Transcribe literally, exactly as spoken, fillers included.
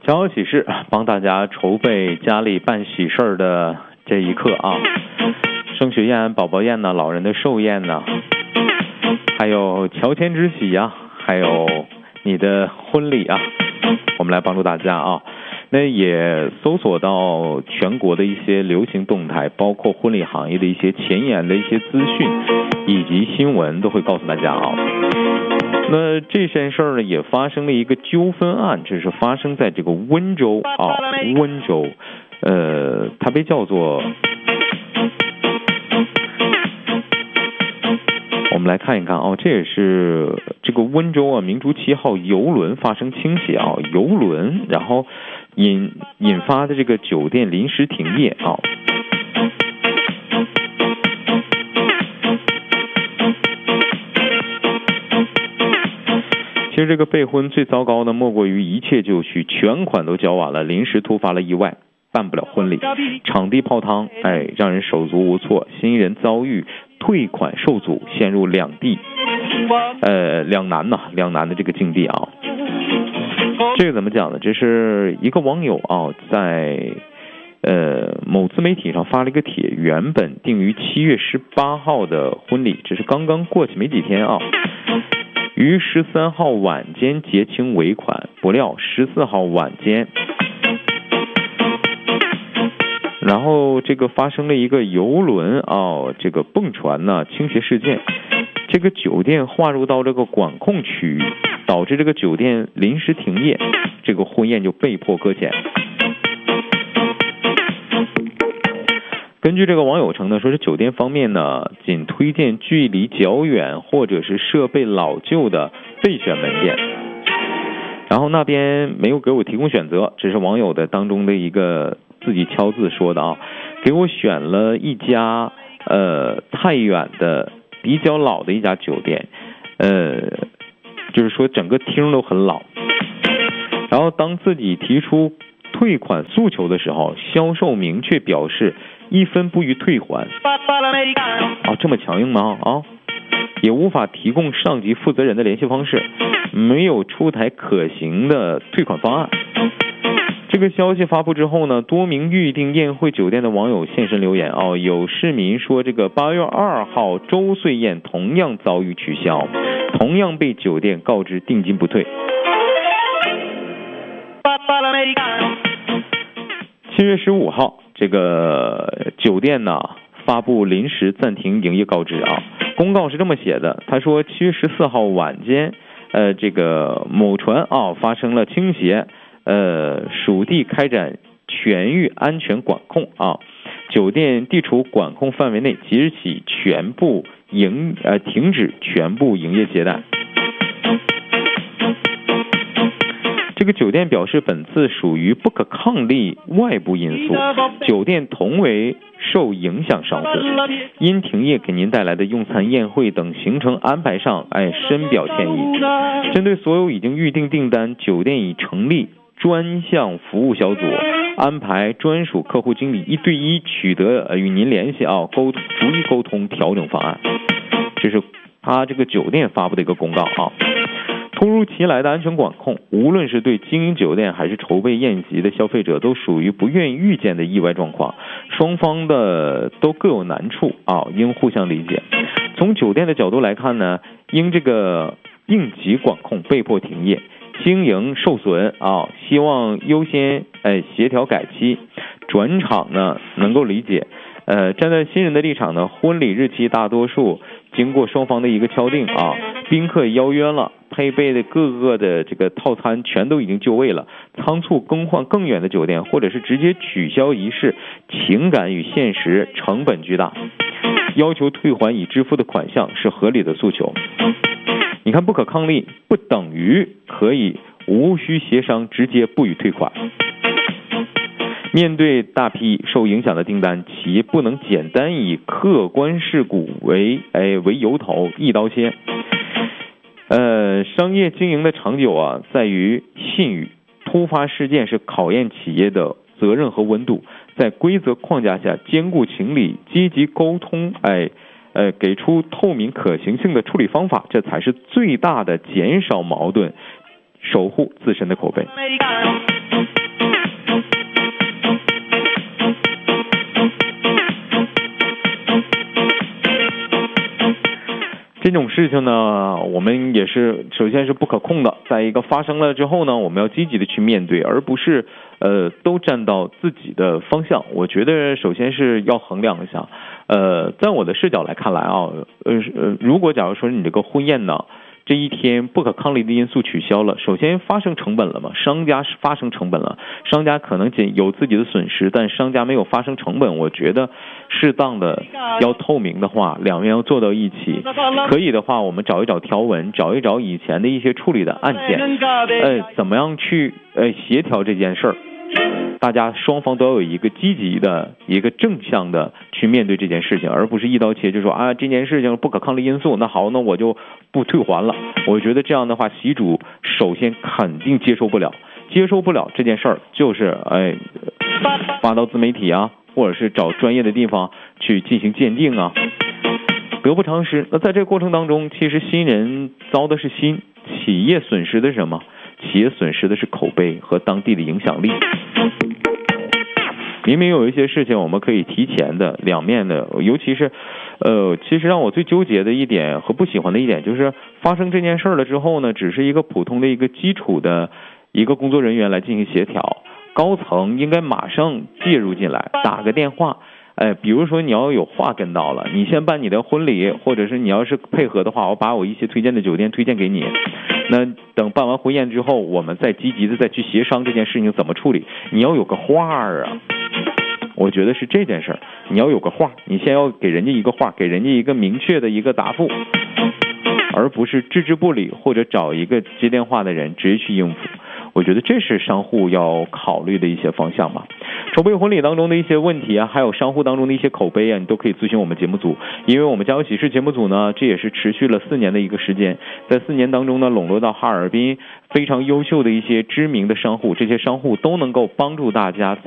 小小喜事，帮大家筹备家里办喜事儿的这一刻啊，升学宴、宝宝宴呢，老人的寿宴呢，还有乔迁之喜啊，还有你的婚礼啊，我们来帮助大家啊。那也搜索到全国的一些流行动态，包括婚礼行业的一些前沿的一些资讯以及新闻，都会告诉大家啊。那这件事儿呢，也发生了一个纠纷案，这是发生在这个温州啊，温州，呃，它被叫做，我们来看一看啊，这也是这个温州啊明珠七号邮轮发生倾斜啊，邮轮然后引引发的这个酒店临时停业啊。其实这个备婚最糟糕的莫过于一切就绪，全款都交完了，临时突发了意外，办不了婚礼，场地泡汤，哎，让人手足无措，新人遭遇退款受阻，陷入两地呃两难呐、啊，两难的这个境地啊。这个怎么讲呢？这是一个网友啊，在呃某自媒体上发了一个帖，原本定于七月十八号的婚礼，这是刚刚过去没几天啊。于十三号晚间结清尾款，不料十四号晚间，然后这个发生了一个邮轮啊，这个蹦船呢倾斜事件，这个酒店划入到这个管控区域，导致这个酒店临时停业，这个婚宴就被迫搁浅。根据这个网友称呢，说是酒店方面呢，仅推荐距离较远或者是设备老旧的备选门店，然后那边没有给我提供选择，这是网友的当中的一个自己敲字说的啊，给我选了一家呃太远的比较老的一家酒店，呃，就是说整个厅都很老，然后当自己提出退款诉求的时候，销售明确表示一分不予退还。啊，这么强硬吗？啊，也无法提供上级负责人的联系方式，没有出台可行的退款方案。这个消息发布之后呢，多名预订宴会酒店的网友现身留言哦，有市民说这个八月二号周岁宴同样遭遇取消，同样被酒店告知定金不退。七月十五号，这个酒店呢发布临时暂停营业告知啊。公告是这么写的，他说七月十四号晚间，呃，这个某船啊发生了倾斜，呃，属地开展全域安全管控啊，酒店地处管控范围内，即日起全部营呃停止全部营业接待。这个酒店表示，本次属于不可抗力外部因素，酒店同为受影响商户，因停业给您带来的用餐、宴会等行程安排上，哎，深表歉意。针对所有已经预订订单，酒店已成立专项服务小组，安排专属客户经理一对一取得呃与您联系啊，沟逐一沟通调整方案。这是他这个酒店发布的一个公告啊。突如其来的安全管控，无论是对经营酒店还是筹备宴席的消费者，都属于不愿预见的意外状况，双方的都各有难处啊，应互相理解。从酒店的角度来看呢，因这个应急管控被迫停业，经营受损啊，希望优先哎协调改期，转场呢能够理解。呃，站在新人的立场呢，婚礼日期大多数经过双方的一个敲定啊，宾客邀约了，配备的各个的这个套餐全都已经就位了，仓促更换更远的酒店，或者是直接取消仪式，情感与现实成本巨大，要求退还已支付的款项是合理的诉求。你看，不可抗力不等于可以无需协商直接不予退款。面对大批受影响的订单，企业不能简单以客观事故为哎为由头一刀切。呃，商业经营的长久啊，在于信誉。突发事件是考验企业的责任和温度，在规则框架下兼顾情理，积极沟通，哎，呃，给出透明可行性的处理方法，这才是最大的减少矛盾，守护自身的口碑。 这种事情呢，我们也是首先是不可控的，在一个发生了之后呢，我们要积极的去面对，而不是呃都站到自己的方向。我觉得首先是要衡量一下，呃，在我的视角来看来啊，呃呃，如果假如说你这个婚宴呢，这一天不可抗力的因素取消了，首先发生成本了嘛，商家是发生成本了，商家可能仅有自己的损失，但商家没有发生成本。我觉得适当的要透明的话，两边要做到一起，可以的话我们找一找条文，找一找以前的一些处理的案件，呃，怎么样去呃协调这件事儿，大家双方都要有一个积极的一个正向的去面对这件事情，而不是一刀切就说啊这件事情不可抗力因素，那好，那我就不退还了。我觉得这样的话，习主首先肯定接受不了，接受不了这件事儿，就是哎发到自媒体啊，或者是找专业的地方去进行鉴定啊，得不偿失。那在这个过程当中，其实新人糟的是心，企业损失的是什么？企业损失的是口碑和当地的影响力。明明有一些事情我们可以提前的两面的，尤其是呃，其实让我最纠结的一点和不喜欢的一点，就是发生这件事了之后呢，只是一个普通的一个基础的一个工作人员来进行协调，高层应该马上介入进来，打个电话，哎，比如说你要有话跟到了，你先办你的婚礼，或者是你要是配合的话，我把我一些推荐的酒店推荐给你。那等办完婚宴之后，我们再积极的再去协商这件事情怎么处理。你要有个话儿啊，我觉得是这件事儿，你要有个话，你先要给人家一个话，给人家一个明确的一个答复，而不是置之不理，或者找一个接电话的人直接去应付。我觉得这是商户要考虑的一些方向吧。筹备婚礼当中的一些问题啊，还有商户当中的一些口碑啊，你都可以咨询我们节目组。因为我们家有喜事节目组呢，这也是持续了四年的一个时间，在四年当中呢，笼络到哈尔滨非常优秀的一些知名的商户，这些商户都能够帮助大家